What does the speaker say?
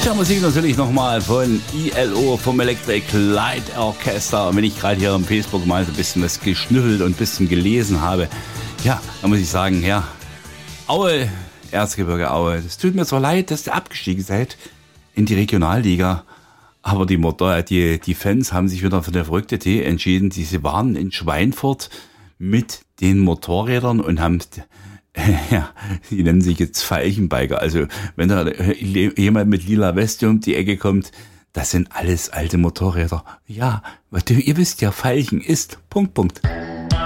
Musik natürlich nochmal von ILO, vom Electric Light Orchester. Und wenn ich gerade hier am Facebook mal so ein bisschen was geschnüffelt und ein bisschen gelesen habe, ja, dann muss ich sagen, ja, Aue, Erzgebirge Aue, das tut mir so leid, dass ihr abgestiegen seid in die Regionalliga. Aber die Fans haben sich wieder für den verrückte Tee entschieden. Sie waren in Schweinfurt mit den Motorrädern und haben, ja, die nennen sich jetzt Veilchenbiker. Also wenn da jemand mit lila Weste um die Ecke kommt, das sind alles alte Motorräder. Ja, ihr wisst ja, Veilchen ist... Punkt.